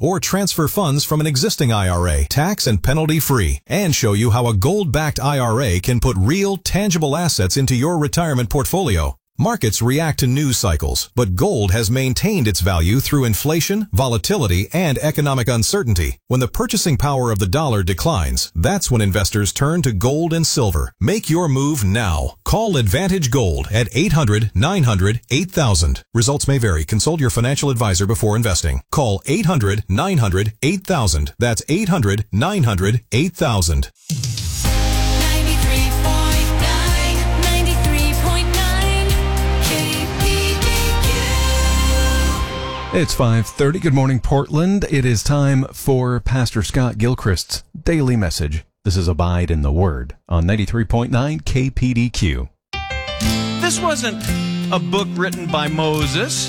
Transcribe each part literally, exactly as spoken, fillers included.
or transfer funds from an existing I R A, tax and penalty free, and show you how a gold-backed I R A can put real, tangible assets into your retirement portfolio. Markets react to news cycles, but gold has maintained its value through inflation, volatility, and economic uncertainty. When the purchasing power of the dollar declines, that's when investors turn to gold and silver. Make your move now. Call Advantage Gold at eight hundred, nine hundred, eight thousand. Results may vary. Consult your financial advisor before investing. Call eight hundred, nine hundred, eight thousand. That's eight hundred, nine hundred, eight thousand. It's five thirty. Good morning, Portland. It is time for Pastor Scott Gilchrist's daily message. This is Abide in the Word on ninety-three point nine K P D Q. This wasn't a book written by Moses.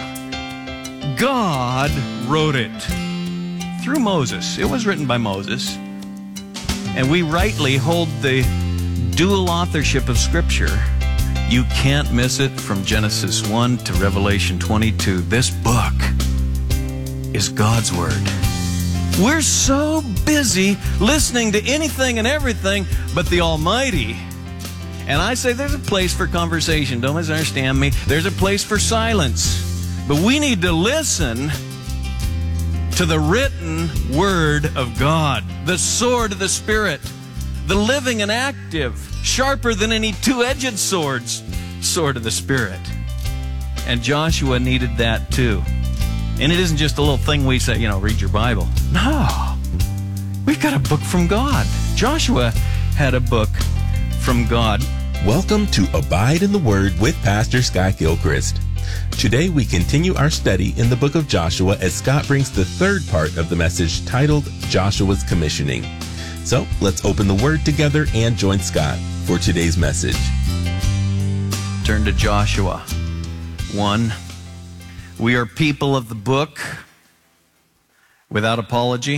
God wrote it through Moses. It was written by Moses. And we rightly hold the dual authorship of Scripture. You can't miss it from Genesis one to Revelation twenty-two. This book is God's Word. We're so busy listening to anything and everything but the Almighty. And I say there's a place for conversation. Don't misunderstand me. There's a place for silence. But we need to listen to the written Word of God, the sword of the Spirit, the living and active, sharper than any two-edged swords, sword of the Spirit. And Joshua needed that too. And it isn't just a little thing we say, you know, read your Bible. No. We've got a book from God. Joshua had a book from God. Welcome to Abide in the Word with Pastor Scott Gilchrist. Today we continue our study in the book of Joshua as Scott brings the third part of the message titled Joshua's Commissioning. So let's open the Word together and join Scott for today's message. Turn to Joshua one. We are people of the book without apology.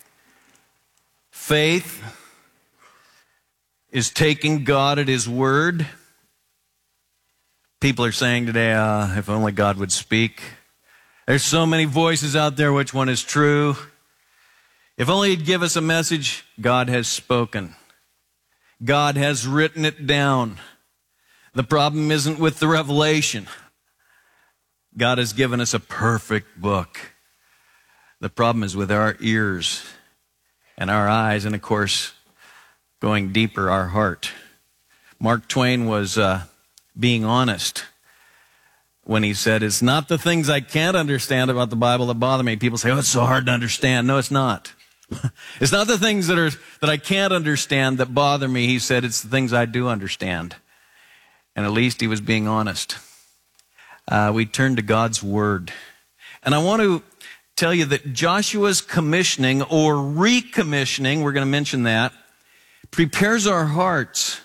Faith is taking God at His word. People are saying today, uh, if only God would speak. There's so many voices out there, which one is true? If only He'd give us a message. God has spoken. God has written it down. The problem isn't with the revelation. God has given us a perfect book. The problem is with our ears and our eyes, and of course, going deeper, our heart. Mark Twain was uh, being honest when he said, it's not the things I can't understand about the Bible that bother me. People say, oh, it's so hard to understand. No, it's not. It's not the things that are that I can't understand that bother me. He said, it's the things I do understand. And at least he was being honest. Uh, we turn to God's Word. And I want to tell you that Joshua's commissioning or recommissioning, we're going to mention that, prepares our hearts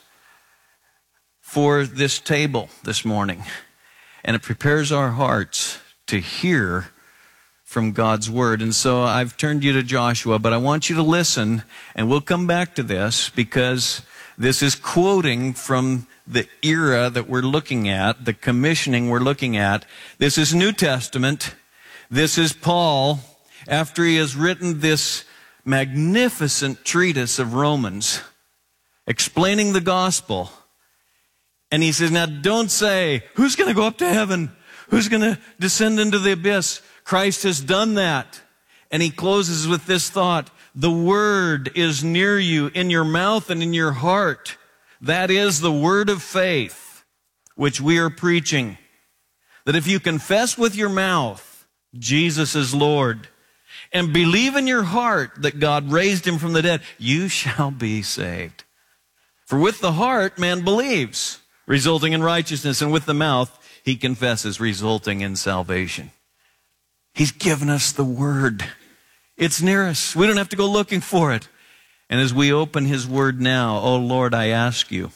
for this table this morning. And it prepares our hearts to hear from God's Word. And so I've turned you to Joshua, but I want you to listen, and we'll come back to this because this is quoting from the era that we're looking at, the commissioning we're looking at. This is New Testament. This is Paul, after he has written this magnificent treatise of Romans, explaining the gospel. And he says, now don't say, who's going to go up to heaven? Who's going to descend into the abyss? Christ has done that. And he closes with this thought, the word is near you, in your mouth and in your heart. That is the word of faith, which we are preaching. That if you confess with your mouth, Jesus is Lord, and believe in your heart that God raised him from the dead, you shall be saved. For with the heart man believes, resulting in righteousness, and with the mouth he confesses, resulting in salvation. He's given us the word. It's near us. We don't have to go looking for it. And as we open his word now, oh Lord, I ask you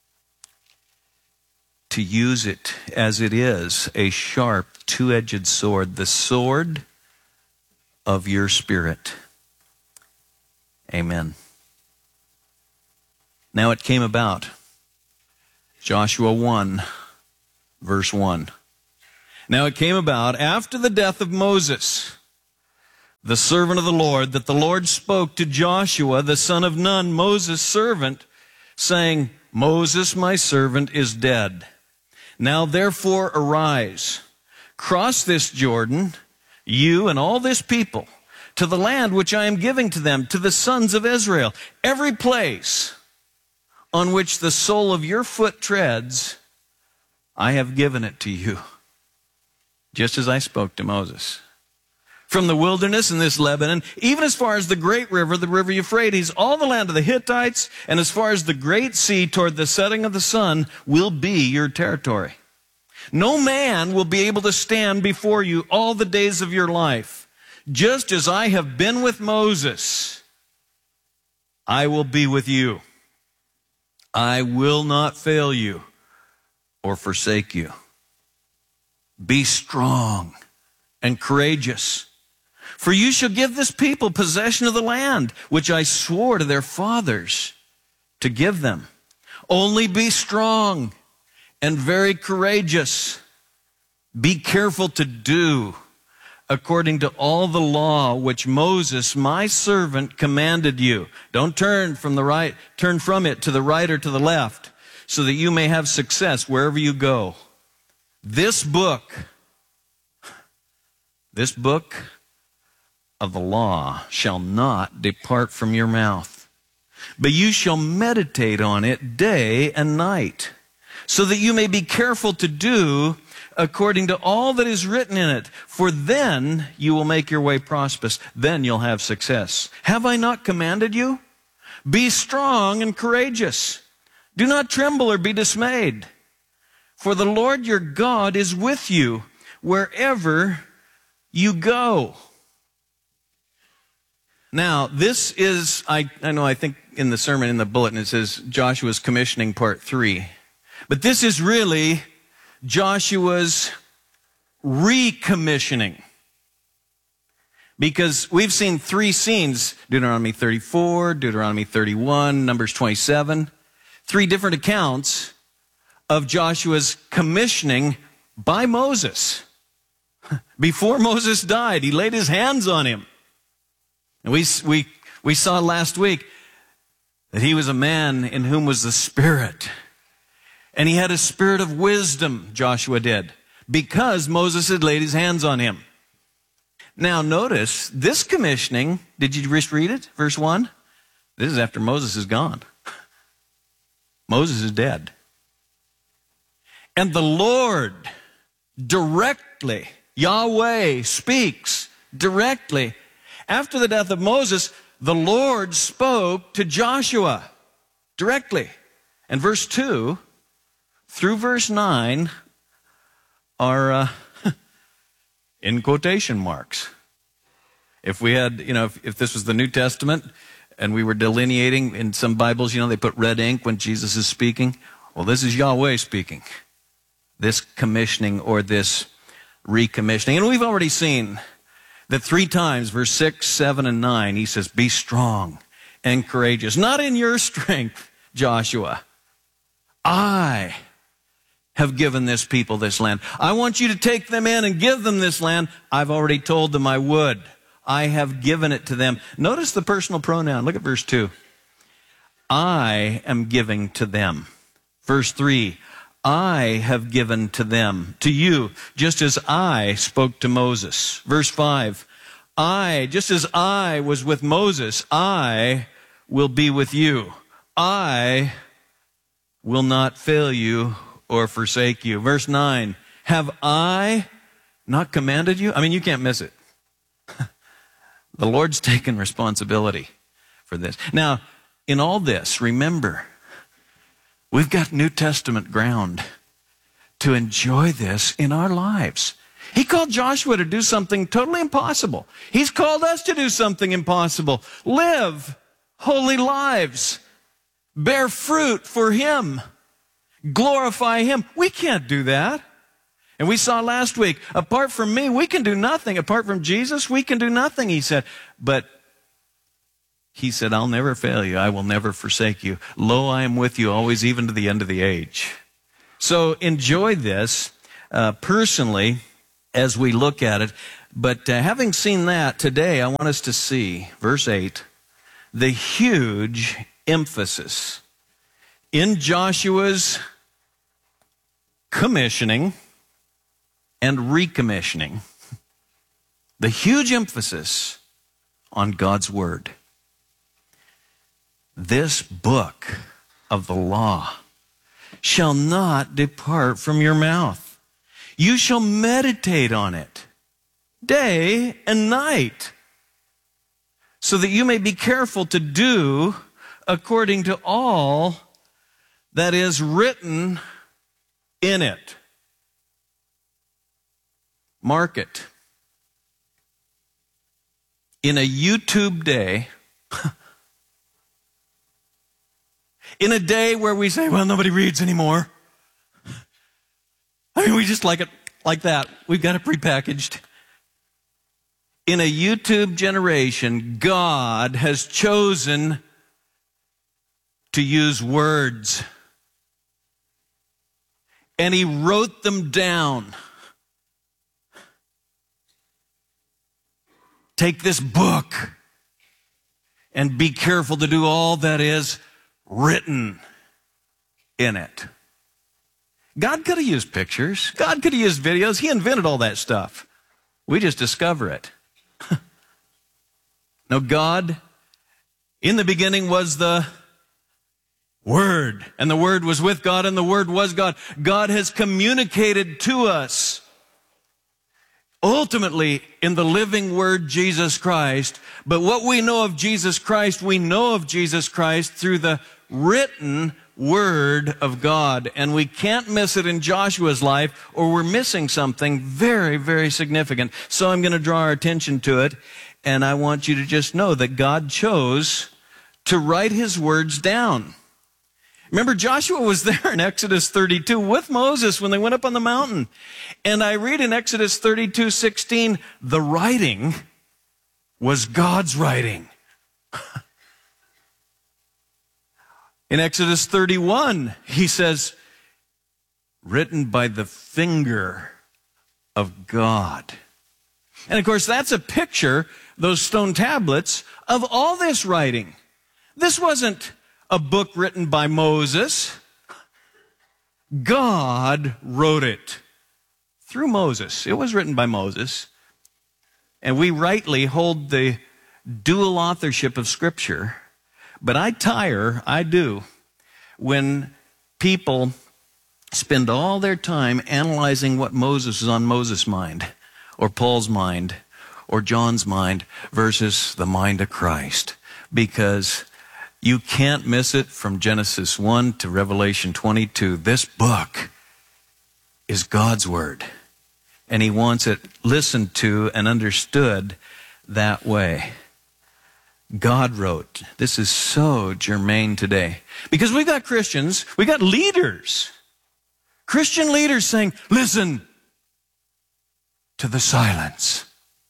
to use it as it is, a sharp, two-edged sword, the sword of your Spirit. Amen. Now it came about, Joshua one, verse one. Now it came about after the death of Moses, the servant of the Lord, that the Lord spoke to Joshua, the son of Nun, Moses' servant, saying, Moses, my servant, is dead. Now therefore arise, cross this Jordan, you and all this people, to the land which I am giving to them, to the sons of Israel. Every place on which the sole of your foot treads, I have given it to you, just as I spoke to Moses. From the wilderness in this Lebanon, even as far as the great river, the river Euphrates, all the land of the Hittites, and as far as the great sea toward the setting of the sun, will be your territory. No man will be able to stand before you all the days of your life. Just as I have been with Moses, I will be with you. I will not fail you or forsake you. Be strong and courageous, for you shall give this people possession of the land, which I swore to their fathers to give them. Only be strong and very courageous. Be careful to do according to all the law which Moses, my servant, commanded you. Don't turn from the right, turn from it to the right or to the left, so that you may have success wherever you go. This book, this book of the law shall not depart from your mouth, but you shall meditate on it day and night, so that you may be careful to do according to all that is written in it. For then you will make your way prosperous. Then you'll have success. Have I not commanded you? Be strong and courageous. Do not tremble or be dismayed. For the Lord your God is with you wherever you go. Now, this is, I, I know, I think in the sermon, in the bulletin, it says Joshua's commissioning part three. But this is really Joshua's recommissioning. Because we've seen three scenes, Deuteronomy thirty-four, Deuteronomy thirty-one, Numbers twenty-seven, three different accounts of Joshua's commissioning by Moses. Before Moses died, he laid his hands on him. And we, we, we saw last week that he was a man in whom was the Spirit. And he had a spirit of wisdom, Joshua did, because Moses had laid his hands on him. Now notice, this commissioning, did you just read it? Verse one? This is after Moses is gone. Moses is dead. And the Lord directly, Yahweh speaks directly. After the death of Moses, the Lord spoke to Joshua directly. And verse two through verse nine are uh, in quotation marks. If we had, you know, if, if this was the New Testament and we were delineating in some Bibles, you know, they put red ink when Jesus is speaking. Well, this is Yahweh speaking. This commissioning or this recommissioning. And we've already seen that three times, verse six, seven, and nine, he says, be strong and courageous. Not in your strength, Joshua. I have given this people this land. I want you to take them in and give them this land. I've already told them I would. I have given it to them. Notice the personal pronoun. Look at verse two. I am giving to them. Verse three. I have given to them, to you, just as I spoke to Moses. Verse five. I, just as I was with Moses, I will be with you. I will not fail you or forsake you. Verse nine, have I not commanded you? I mean, you can't miss it. The Lord's taken responsibility for this. Now, in all this, remember, we've got New Testament ground to enjoy this in our lives. He called Joshua to do something totally impossible. He's called us to do something impossible. Live holy lives. Bear fruit for Him. Glorify Him. We can't do that. And we saw last week, apart from me, we can do nothing. Apart from Jesus, we can do nothing, He said. But He said, I'll never fail you. I will never forsake you. Lo, I am with you always, even to the end of the age. So enjoy this uh, personally as we look at it. But uh, having seen that, today I want us to see, verse eight, the huge emphasis in Joshua's commissioning and recommissioning. The huge emphasis on God's Word. This book of the law shall not depart from your mouth. You shall meditate on it day and night, so that you may be careful to do according to all that is written in it. Mark it. In a YouTube day, in a day where we say, well, nobody reads anymore. I mean, we just like it like that. We've got it prepackaged. In a YouTube generation, God has chosen to use words. And He wrote them down. Take this book and be careful to do all that is written in it. God could have used pictures. God could have used videos. He invented all that stuff. We just discover it. No, God, in the beginning was the Word, and the Word was with God, and the Word was God. God has communicated to us, ultimately, in the living Word, Jesus Christ. But what we know of Jesus Christ, we know of Jesus Christ through the written Word of God. And we can't miss it in Joshua's life, or we're missing something very, very significant. So I'm going to draw our attention to it. And I want you to just know that God chose to write His words down. Remember, Joshua was there in Exodus thirty-two with Moses when they went up on the mountain. And I read in Exodus thirty-two sixteen, the writing was God's writing. In Exodus thirty-one, he says, written by the finger of God. And of course, that's a picture, those stone tablets, of all this writing. This wasn't a book written by Moses. God wrote it through Moses. It was written by Moses. And we rightly hold the dual authorship of Scripture. But I tire, I do, when people spend all their time analyzing what Moses is on Moses' mind, or Paul's mind, or John's mind, versus the mind of Christ. Because you can't miss it from Genesis one to Revelation twenty-two. This book is God's Word. And He wants it listened to and understood that way. God wrote. This is so germane today. Because we've got Christians, we've got leaders, Christian leaders saying, listen to the silence.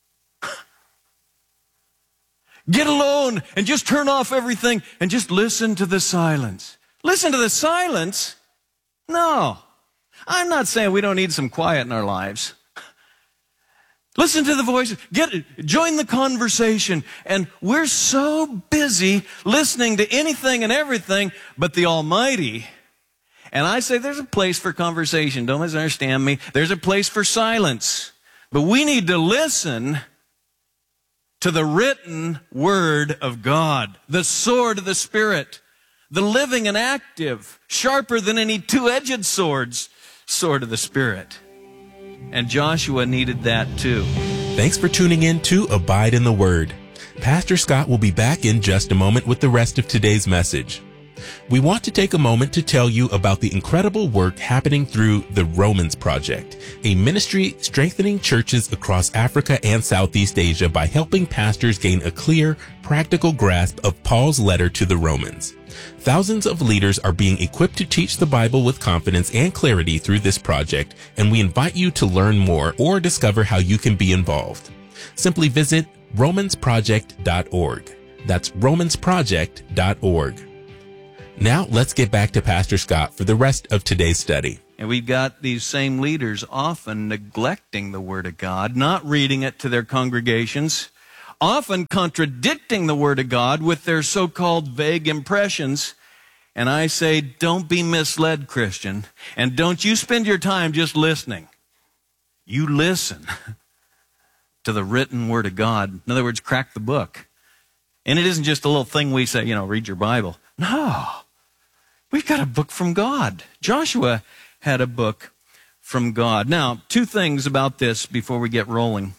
Get alone and just turn off everything and just listen to the silence. Listen to the silence? No. I'm not saying we don't need some quiet in our lives. Listen to the voices. Get, join the conversation. And we're so busy listening to anything and everything but the Almighty. And I say there's a place for conversation. Don't misunderstand me. There's a place for silence. But we need to listen to the written Word of God, the sword of the Spirit, the living and active, sharper than any two-edged swords, sword of the Spirit. And Joshua needed that too. Thanks for tuning in to Abide in the Word. Pastor Scott will be back in just a moment with the rest of today's message. We want to take a moment to tell you about the incredible work happening through the Romans Project, a ministry strengthening churches across Africa and Southeast Asia by helping pastors gain a clear, practical grasp of Paul's letter to the Romans. Thousands of leaders are being equipped to teach the Bible with confidence and clarity through this project, and we invite you to learn more or discover how you can be involved. Simply visit romans project dot org. That's romans project dot org. Now let's get back to Pastor Scott for the rest of today's study. And we've got these same leaders often neglecting the Word of God, not reading it to their congregations, often contradicting the Word of God with their so-called vague impressions. And I say, don't be misled, Christian, and don't you spend your time just listening. You listen to the written Word of God. In other words, crack the book. And it isn't just a little thing we say, you know, read your Bible. No, we've got a book from God. Joshua had a book from God. Now, two things about this before we get rolling.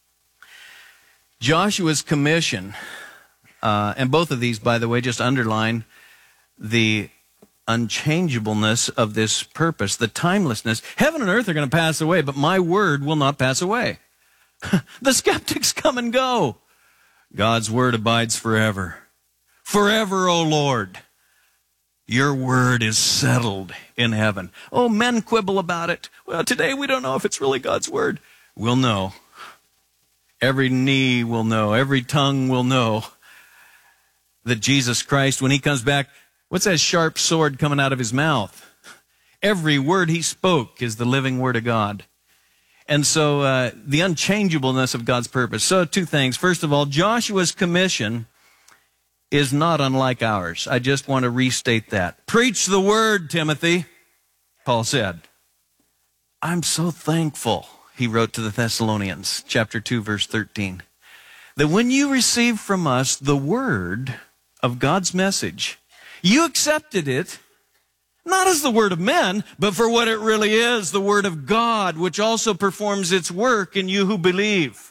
Joshua's commission, uh, and both of these, by the way, just underline the unchangeableness of this purpose, the timelessness. Heaven and earth are going to pass away, but my word will not pass away. The skeptics come and go. God's word abides forever. Forever, O Lord. Your word is settled in heaven. Oh, men quibble about it. Well, today we don't know if it's really God's word. We'll know. Every knee will know. Every tongue will know that Jesus Christ, when he comes back, what's that sharp sword coming out of his mouth? Every word he spoke is the living word of God. And so uh, the unchangeableness of God's purpose. So two things. First of all, Joshua's commission is not unlike ours. I just want to restate that. Preach the word, Timothy, Paul said. I'm so thankful, he wrote to the Thessalonians, chapter two, verse thirteen, that when you received from us the word of God's message, you accepted it, not as the word of men, but for what it really is, the word of God, which also performs its work in you who believe.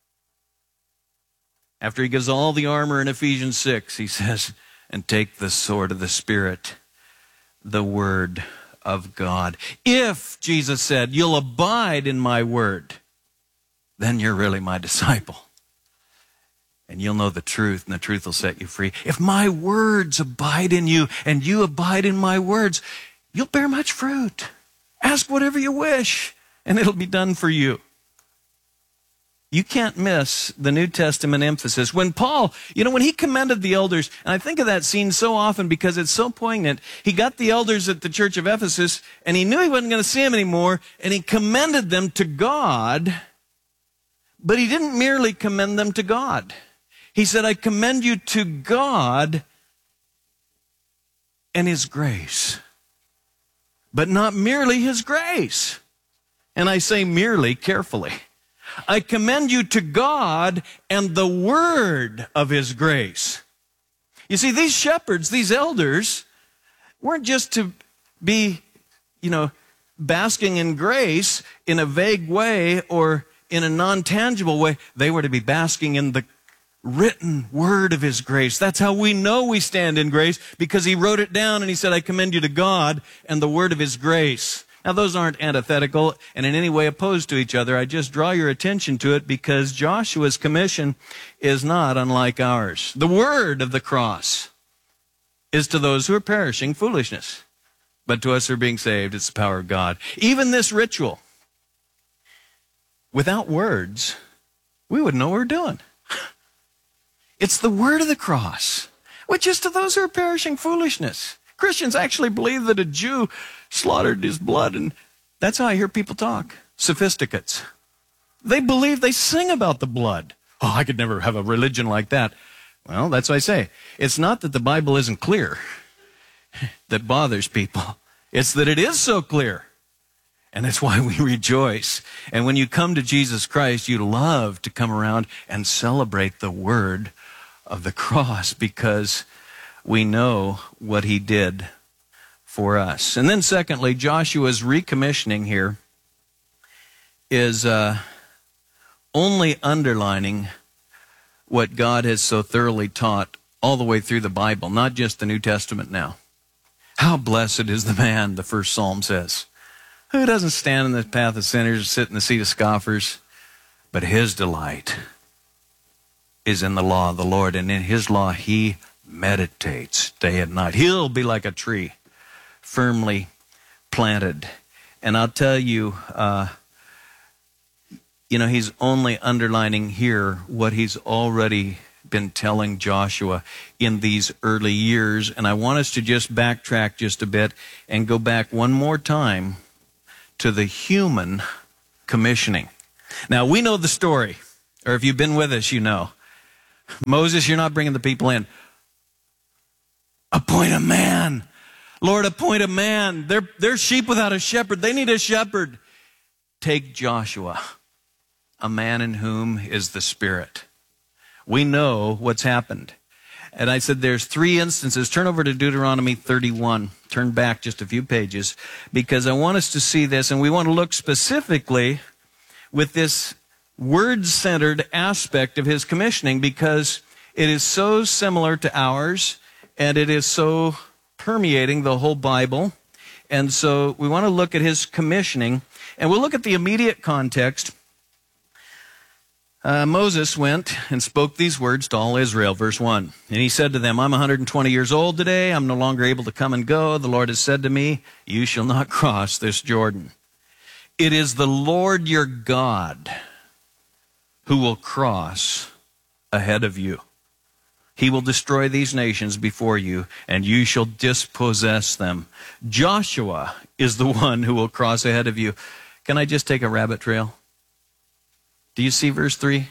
After he gives all the armor in Ephesians six, he says, and take the sword of the Spirit, the word of God. If, Jesus said, you'll abide in my word, then you're really my disciple. And you'll know the truth, and the truth will set you free. If my words abide in you, and you abide in my words, you'll bear much fruit. Ask whatever you wish, and it'll be done for you. You can't miss the New Testament emphasis. When Paul, you know, when he commended the elders, and I think of that scene so often because it's so poignant, he got the elders at the church of Ephesus, and he knew he wasn't going to see them anymore, and he commended them to God, but he didn't merely commend them to God. He said, I commend you to God and his grace, but not merely his grace. And I say merely carefully. I commend you to God and the word of his grace. You see, these shepherds, these elders, weren't just to be, you know, basking in grace in a vague way or in a non-tangible way. They were to be basking in the written word of his grace. That's how we know we stand in grace, because he wrote it down and he said, I commend you to God and the word of his grace. Now, those aren't antithetical and in any way opposed to each other. I just draw your attention to it because Joshua's commission is not unlike ours. The word of the cross is to those who are perishing foolishness, but to us who are being saved, it's the power of God. Even this ritual, without words, we wouldn't know what we're doing. It's the word of the cross, which is to those who are perishing foolishness. Christians actually believe that a Jew slaughtered his blood, and that's how I hear people talk. Sophisticates. They believe, they sing about the blood. Oh, I could never have a religion like that. Well, that's what I say. It's not that the Bible isn't clear that bothers people. It's that it is so clear. And that's why we rejoice. And when you come to Jesus Christ, you love to come around and celebrate the word of the cross, because we know what he did for us. And then secondly, Joshua's recommissioning here is uh, only underlining what God has so thoroughly taught all the way through the Bible, not just the New Testament now. How blessed is the man, the first Psalm says, who doesn't stand in the path of sinners or sit in the seat of scoffers, but his delight is in the law of the Lord, and in his law he meditates day and night. He'll be like a tree firmly planted. And I'll tell you, uh, you know, he's only underlining here what he's already been telling Joshua in these early years. And I want us to just backtrack just a bit and go back one more time to the human commissioning. Now, we know the story, or if you've been with us, you know. Moses, you're not bringing the people in. Appoint a man. Lord, appoint a man. They're, they're sheep without a shepherd. They need a shepherd. Take Joshua, a man in whom is the Spirit. We know what's happened. And I said there's three instances. Turn over to Deuteronomy thirty-one. Turn back just a few pages, because I want us to see this, and we want to look specifically with this word-centered aspect of his commissioning, because it is so similar to ours, and it is so permeating the whole Bible. And so we want to look at his commissioning, and we'll look at the immediate context. Uh, Moses went and spoke these words to all Israel, verse one. And he said to them, I'm one hundred twenty years old today. I'm no longer able to come and go. The Lord has said to me, you shall not cross this Jordan. It is the Lord your God who will cross ahead of you. He will destroy these nations before you, and you shall dispossess them. Joshua is the one who will cross ahead of you. Can I just take a rabbit trail? Do you see verse three?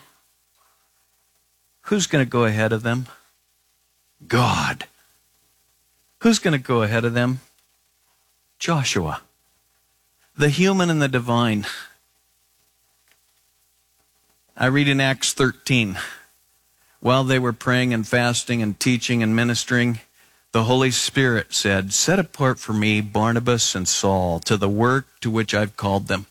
Who's going to go ahead of them? God. Who's going to go ahead of them? Joshua. The human and the divine. I read in Acts thirteen. While they were praying and fasting and teaching and ministering, the Holy Spirit said, set apart for me Barnabas and Saul to the work to which I've called them.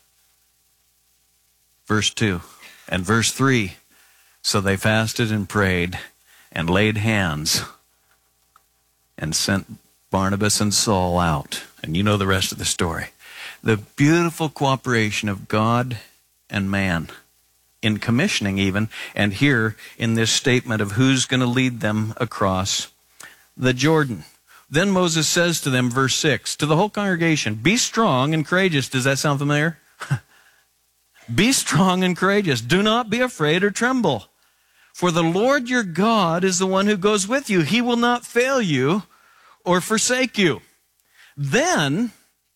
Verse two. And verse three, so they fasted and prayed and laid hands and sent Barnabas and Saul out. And you know the rest of the story. The beautiful cooperation of God and man in commissioning even, and here in this statement of who's going to lead them across the Jordan. Then Moses says to them, verse six, to the whole congregation, be strong and courageous. Does that sound familiar? Be strong and courageous. Do not be afraid or tremble. For the Lord your God is the one who goes with you. He will not fail you or forsake you. Then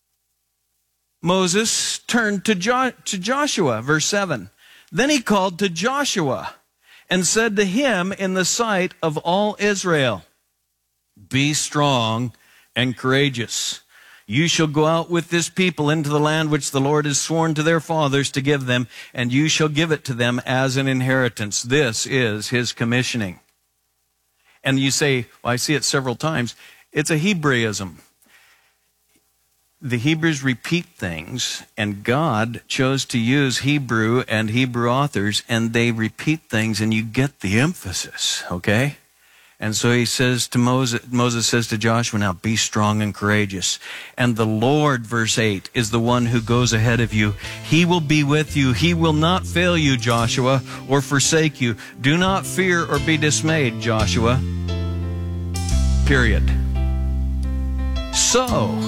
Moses turned to, jo- to Joshua, verse seven. Then he called to Joshua and said to him in the sight of all Israel, be strong and courageous. You shall go out with this people into the land which the Lord has sworn to their fathers to give them, and you shall give it to them as an inheritance. This is his commissioning. And you say, well, I see it several times. It's a Hebraism. The Hebrews repeat things, and God chose to use Hebrew and Hebrew authors, and they repeat things, and you get the emphasis, okay? And so he says to Moses, Moses says to Joshua, now be strong and courageous. And the Lord, verse eight, is the one who goes ahead of you. He will be with you. He will not fail you, Joshua, or forsake you. Do not fear or be dismayed, Joshua. Period. So,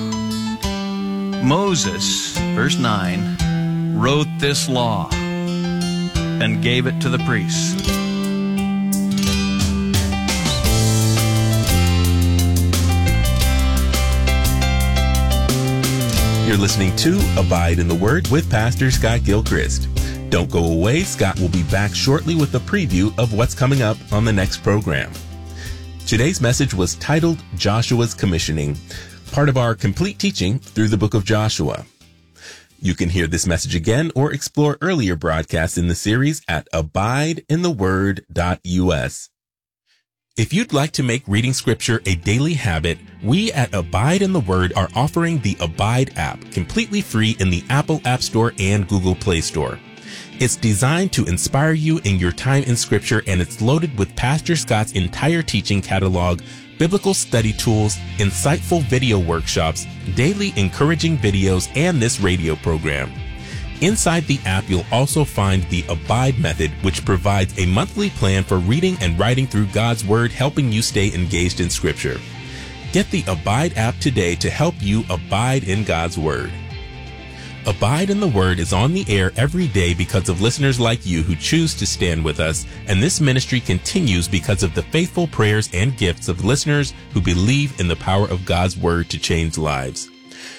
Moses, verse nine, wrote this law and gave it to the priests. You're listening to Abide in the Word with Pastor Scott Gilchrist. Don't go away. Scott will be back shortly with a preview of what's coming up on the next program. Today's message was titled Joshua's Commissioning, part of our complete teaching through the book of Joshua. You can hear this message again or explore earlier broadcasts in the series at abide in the word dot u s. If you'd like to make reading scripture a daily habit, we at Abide in the Word are offering the Abide app completely free in the Apple App Store and Google Play Store. It's designed to inspire you in your time in scripture, and it's loaded with Pastor Scott's entire teaching catalog, biblical study tools, insightful video workshops, daily encouraging videos, and this radio program. Inside the app, you'll also find the Abide method, which provides a monthly plan for reading and writing through God's Word, helping you stay engaged in Scripture. Get the Abide app today to help you abide in God's Word. Abide in the Word is on the air every day because of listeners like you who choose to stand with us, and this ministry continues because of the faithful prayers and gifts of listeners who believe in the power of God's Word to change lives.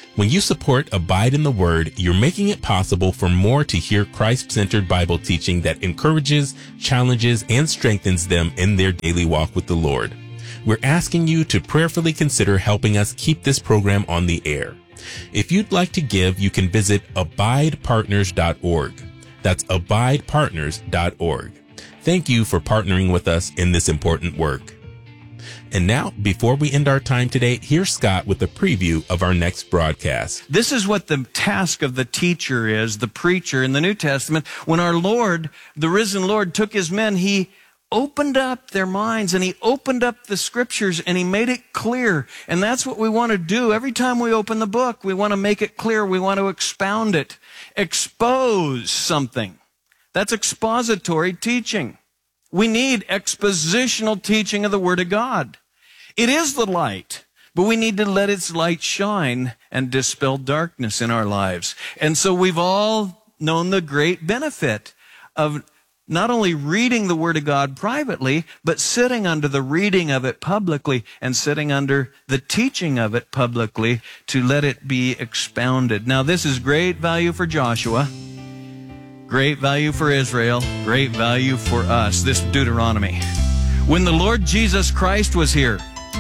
When you support Abide in the Word, you're making it possible for more to hear Christ-centered Bible teaching that encourages, challenges, and strengthens them in their daily walk with the Lord. We're asking you to prayerfully consider helping us keep this program on the air. If you'd like to give, you can visit abide partners dot org. That's abide partners dot org. Thank you for partnering with us in this important work. And now, before we end our time today, here's Scott with a preview of our next broadcast. This is what the task of the teacher is, the preacher in the New Testament. When our Lord, the risen Lord, took his men, he opened up their minds and he opened up the scriptures and he made it clear. And that's what we want to do. Every time we open the book, we want to make it clear. We want to expound it, expose something. That's expository teaching. We need expositional teaching of the Word of God. It is the light, but we need to let its light shine and dispel darkness in our lives. And so we've all known the great benefit of not only reading the Word of God privately, but sitting under the reading of it publicly and sitting under the teaching of it publicly to let it be expounded. Now, this is great value for Joshua. Great value for Israel, great value for us, this Deuteronomy. When the Lord Jesus Christ was here,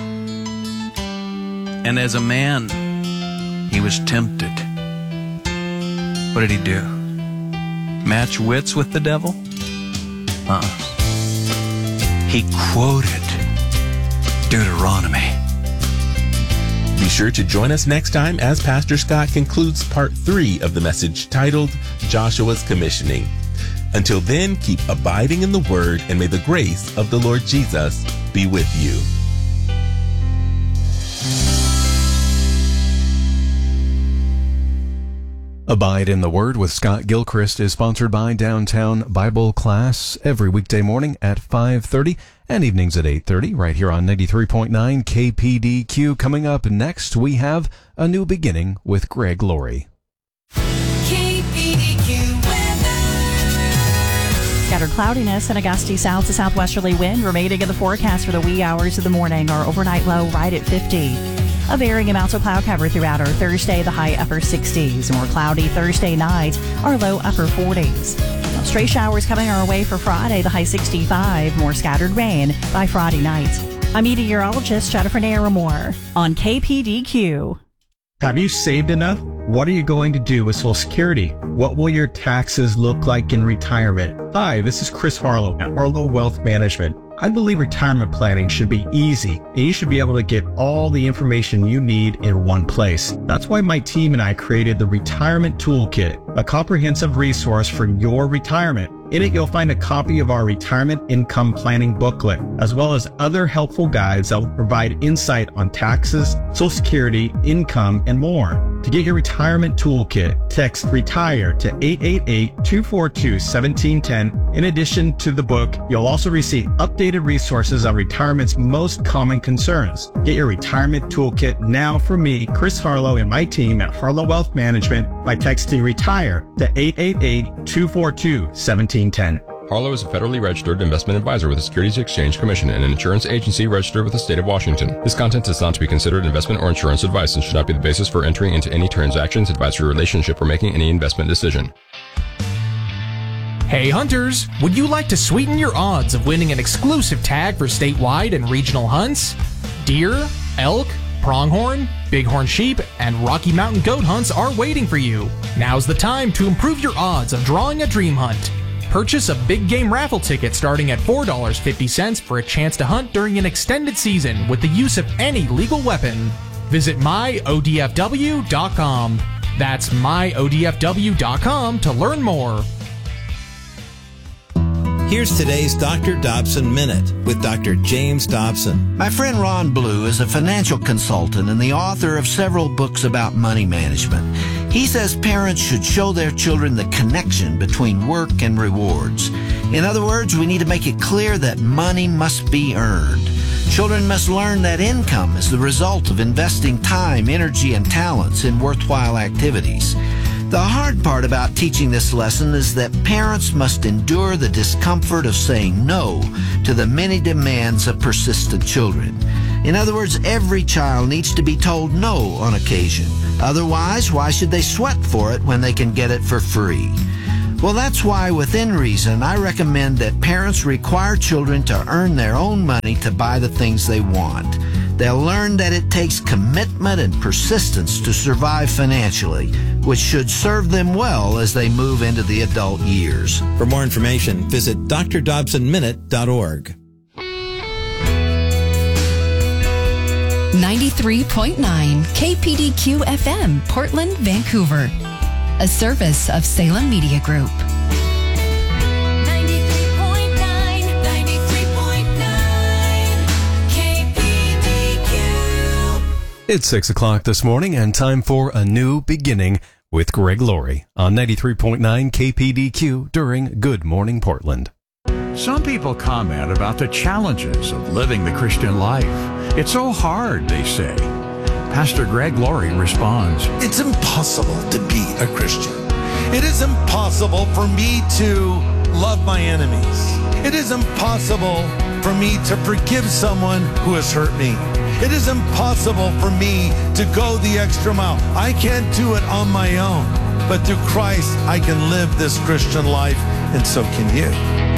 and as a man, he was tempted, what did he do? Match wits with the devil? Uh-uh. He quoted Deuteronomy. Be sure to join us next time as Pastor Scott concludes part three of the message titled Joshua's Commissioning. Until then, keep abiding in the Word, and may the grace of the Lord Jesus be with you. Abide in the Word with Scott Gilchrist is sponsored by Downtown Bible Class every weekday morning at five thirty and evenings at eight thirty right here on ninety-three point nine K P D Q. Coming up next, we have A New Beginning with Greg Laurie. K P D Q weather. Scattered cloudiness and a gusty south to southwesterly wind remaining in the forecast for the wee hours of the morning. Our overnight low right at fifty. A varying amount of cloud cover throughout our Thursday, the high upper sixties. More cloudy Thursday night, our low upper forties. Now, stray showers coming our way for Friday, the high sixty-five. More scattered rain by Friday night. I'm meteorologist Jennifer Naramore on K P D Q. Have you saved enough? What are you going to do with Social Security? What will your taxes look like in retirement? Hi, this is Chris Harlow at Harlow Wealth Management. I believe retirement planning should be easy, and you should be able to get all the information you need in one place. That's why my team and I created the Retirement Toolkit, a comprehensive resource for your retirement. In it, you'll find a copy of our retirement income planning booklet, as well as other helpful guides that will provide insight on taxes, Social Security, income, and more. To get your retirement toolkit, text RETIRE to eight eight eight, two four two, one seven one zero. In addition to the book, you'll also receive updated resources on retirement's most common concerns. Get your retirement toolkit now from me, Chris Harlow, and my team at Harlow Wealth Management by texting RETIRE to eight eight eight, two four two, one seven one zero. Harlow is a federally registered investment advisor with the Securities Exchange Commission and an insurance agency registered with the state of Washington. This content is not to be considered investment or insurance advice and should not be the basis for entering into any transactions, advisory relationship, or making any investment decision. Hey hunters, would you like to sweeten your odds of winning an exclusive tag for statewide and regional hunts? Deer, elk, pronghorn, bighorn sheep, and Rocky Mountain goat hunts are waiting for you. Now's the time to improve your odds of drawing a dream hunt. Purchase a big game raffle ticket starting at four dollars and fifty cents for a chance to hunt during an extended season with the use of any legal weapon. Visit my O D F W dot com. That's my O D F W dot com to learn more. Here's today's Doctor Dobson Minute with Doctor James Dobson. My friend Ron Blue is a financial consultant and the author of several books about money management. He says parents should show their children the connection between work and rewards. In other words, we need to make it clear that money must be earned. Children must learn that income is the result of investing time, energy, and talents in worthwhile activities. The hard part about teaching this lesson is that parents must endure the discomfort of saying no to the many demands of persistent children. In other words, every child needs to be told no on occasion. Otherwise, why should they sweat for it when they can get it for free? Well, that's why, within reason, I recommend that parents require children to earn their own money to buy the things they want. They'll learn that it takes commitment and persistence to survive financially, which should serve them well as they move into the adult years. For more information, visit d r dobson minute dot org. ninety-three point nine K P D Q F M, Portland, Vancouver. A service of Salem Media Group. ninety-three point nine, ninety-three point nine K P D Q. It's six o'clock this morning and time for A New Beginning with Greg Laurie on ninety-three point nine K P D Q during Good Morning Portland. Some people comment about the challenges of living the Christian life. It's so hard, they say. Pastor Greg Laurie responds, It's impossible to be a Christian. It is impossible for me to love my enemies. It is impossible for me to forgive someone who has hurt me. It is impossible for me to go the extra mile. I can't do it on my own. But through Christ, I can live this Christian life, and so can you.